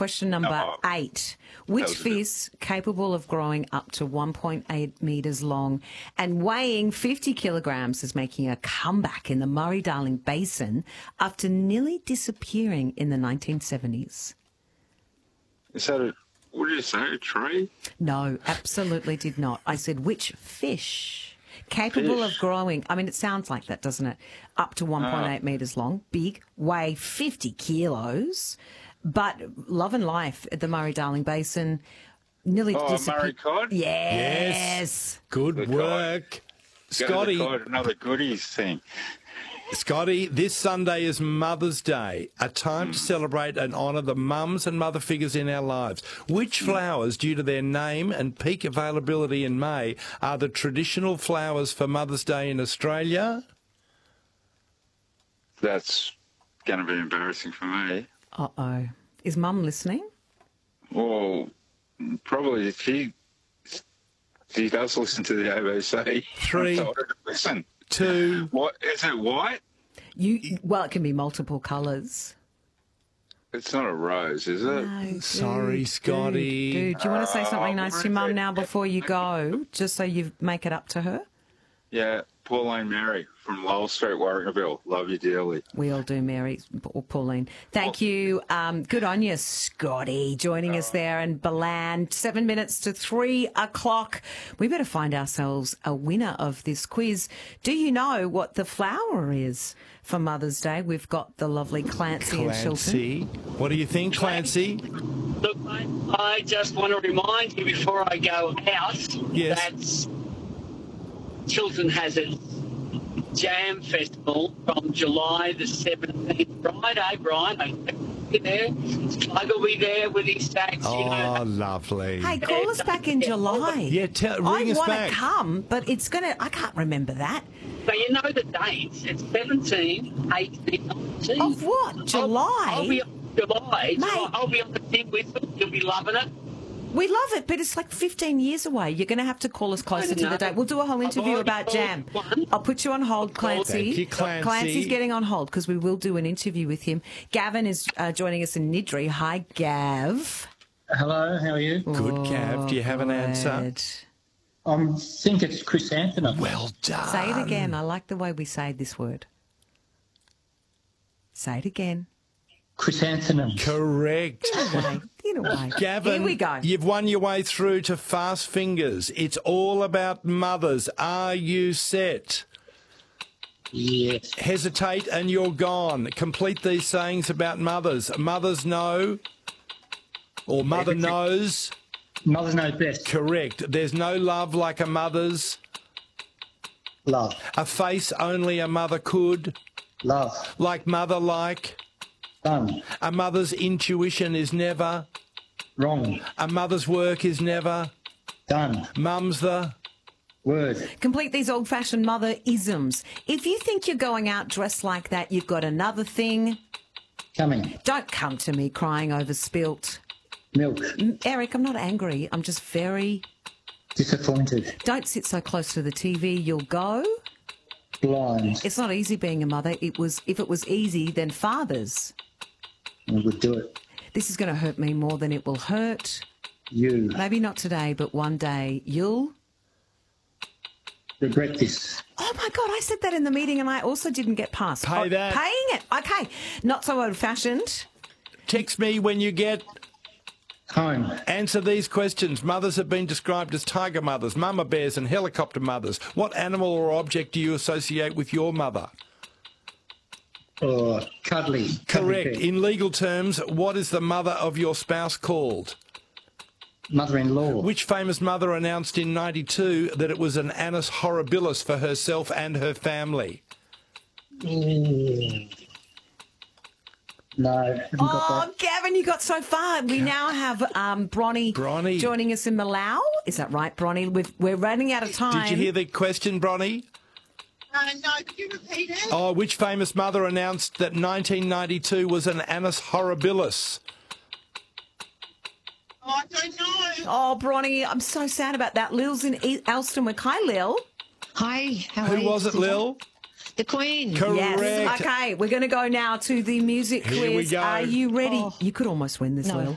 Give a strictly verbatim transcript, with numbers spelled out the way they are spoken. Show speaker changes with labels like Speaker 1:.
Speaker 1: question number
Speaker 2: Oh,
Speaker 1: eight. Which
Speaker 2: was a bit-
Speaker 1: fish capable of growing up to one point eight metres long and weighing fifty kilograms is making a comeback in the Murray-Darling Basin after nearly disappearing in the nineteen seventies?
Speaker 2: Is that a, what did you say, a tree?
Speaker 1: No, absolutely did not. I said which fish capable
Speaker 2: Fish.
Speaker 1: of growing, I mean, it sounds like that, doesn't it? Up to one point eight
Speaker 2: Ah.
Speaker 1: metres long, big, weigh fifty kilos, but love and life at the Murray-Darling Basin nearly
Speaker 2: Oh,
Speaker 1: disappeared.
Speaker 2: Murray cod?
Speaker 1: Yes.
Speaker 3: Good
Speaker 2: Good
Speaker 3: work.
Speaker 2: Go to
Speaker 3: Scotty,
Speaker 2: the cod, another goodies thing.
Speaker 3: Scotty, this Sunday is Mother's Day, a time to celebrate and honour the mums and mother figures in our lives. Which flowers, due to their name and peak availability in May, are the traditional flowers for Mother's Day in Australia?
Speaker 2: That's going to be embarrassing for me.
Speaker 1: Uh-oh. Is Mum listening?
Speaker 2: Well, probably she, she does listen to the A B C.
Speaker 3: Three.
Speaker 2: I told her to listen.
Speaker 3: Two.
Speaker 2: What, is it white?
Speaker 1: You Well, it can be multiple colours.
Speaker 2: It's not a rose, is it?
Speaker 1: No,
Speaker 3: Sorry,
Speaker 1: dude,
Speaker 3: Scotty.
Speaker 1: Dude, dude, do you want to say something
Speaker 2: Oh,
Speaker 1: nice to your
Speaker 2: what
Speaker 1: mum
Speaker 2: is it?
Speaker 1: now before you go, just so you make it up to her?
Speaker 2: Yeah, Pauline Mary from Lowell Street, Warragaville. Love you dearly.
Speaker 1: We all do, Mary or Pauline. Thank you. Um, good on you, Scotty, joining us there. And Balan, seven minutes to three o'clock. We better find ourselves a winner of this quiz. Do you know what the flower is for Mother's Day? We've got the lovely Clancy, in Shilton.
Speaker 3: Clancy. What do you think, Clancy?
Speaker 4: Look, mate, I just want to remind you before I go out
Speaker 3: Yes.
Speaker 4: that Chiltern has its Jam Festival from July the seventeenth. Friday, Brian, I be there. Slug will be there with his stacks. You
Speaker 3: Oh,
Speaker 4: know.
Speaker 3: lovely.
Speaker 1: Hey, call us back in July.
Speaker 3: Yeah, tell,
Speaker 1: I
Speaker 3: ring us
Speaker 1: want
Speaker 3: back.
Speaker 1: to come, but it's going to, I can't remember that.
Speaker 4: So you know the dates. It's seventeen, eighteen, nineteen.
Speaker 1: Of what? July?
Speaker 4: I'll, I'll be on July.
Speaker 1: Mate.
Speaker 4: I'll, I'll be on the thing with them. You'll be loving it.
Speaker 1: We love it, but it's like fifteen years away. You're going to have to call us closer to the
Speaker 4: know.
Speaker 1: date. We'll do a whole
Speaker 4: I've
Speaker 1: interview
Speaker 4: already
Speaker 1: about
Speaker 4: called
Speaker 1: Jam.
Speaker 4: one.
Speaker 1: I'll put you on hold, Clancy.
Speaker 3: Thank you, Clancy.
Speaker 1: Clancy's getting on hold because we will do an interview with him. Gavin is uh, joining us in Nidri. Hi, Gav.
Speaker 5: Hello, how are you?
Speaker 3: Good, Gav. Do you have an answer?
Speaker 1: Good.
Speaker 5: I think it's chrysanthemum.
Speaker 3: Well done.
Speaker 1: Say it again. I like the way we say this word. Say it again.
Speaker 5: Chrysanthemum.
Speaker 3: Correct.
Speaker 1: In a way. In a way.
Speaker 3: Gavin,
Speaker 1: Here we go.
Speaker 3: you've won your way through to Fast Fingers. It's all about mothers. Are you set?
Speaker 5: Yes.
Speaker 3: Hesitate and you're gone. Complete these sayings about mothers. Mothers know, or mother knows.
Speaker 5: Mothers know best.
Speaker 3: Correct. There's no love like a mother's.
Speaker 5: Love.
Speaker 3: A face only a mother could.
Speaker 5: Love.
Speaker 3: Like mother like.
Speaker 5: Done.
Speaker 3: A mother's intuition is never.
Speaker 5: Wrong.
Speaker 3: A mother's work is never.
Speaker 5: Done.
Speaker 3: Mum's the.
Speaker 5: Word.
Speaker 1: Complete these old-fashioned mother-isms. If you think you're going out dressed like that, you've got another thing.
Speaker 5: Coming.
Speaker 1: Don't come to me crying over spilt.
Speaker 5: Milk.
Speaker 1: Eric, I'm not angry. I'm just very...
Speaker 5: Disappointed.
Speaker 1: Don't sit so close to the T V. You'll go.
Speaker 5: Blind.
Speaker 1: It's not easy being a mother. It was. If it was easy, then fathers.
Speaker 5: I would do it.
Speaker 1: This is going to hurt me more than it will hurt.
Speaker 5: You.
Speaker 1: Maybe not today, but one day you'll...
Speaker 5: Regret this.
Speaker 1: Oh, my God, I said that in the meeting and I also didn't get past.
Speaker 3: Pay
Speaker 1: oh,
Speaker 3: that.
Speaker 1: Paying it. Okay. Not so old-fashioned.
Speaker 3: Text me when you get.
Speaker 5: Home.
Speaker 3: Answer these questions. Mothers have been described as tiger mothers, mama bears and helicopter mothers. What animal or object do you associate with your mother?
Speaker 5: Or cuddly. cuddly
Speaker 3: Correct.
Speaker 5: pet.
Speaker 3: In legal terms, what is the mother of your spouse called?
Speaker 5: Mother-in-law.
Speaker 3: Which famous mother announced in ninety-two that it was an annus horribilis for herself and her family?
Speaker 5: Mm. No, haven't got
Speaker 1: Oh,
Speaker 5: that.
Speaker 1: Gavin, you got so far. We now have um, Bronny,
Speaker 3: Bronny.
Speaker 1: joining us in Malau. Is that right, Bronny? We've, we're running out of time.
Speaker 3: Did you hear the question, Bronny?
Speaker 6: Uh, no, could you repeat it?
Speaker 3: Oh, which famous mother announced that nineteen ninety-two was an annus horribilis?
Speaker 6: Oh, I don't know.
Speaker 1: Oh, Bronny, I'm so sad about that. Lil's in e- Elstonwick. Hi, Lil.
Speaker 7: Hi, how are
Speaker 3: Who
Speaker 7: you?
Speaker 3: was it, Lil?
Speaker 7: The Queen.
Speaker 3: Correct.
Speaker 1: Yes. Okay, we're going to go now to the music
Speaker 3: Here
Speaker 1: quiz.
Speaker 3: we go.
Speaker 1: Are you ready?
Speaker 7: Oh.
Speaker 1: You could almost win this,
Speaker 7: No.
Speaker 1: Lil.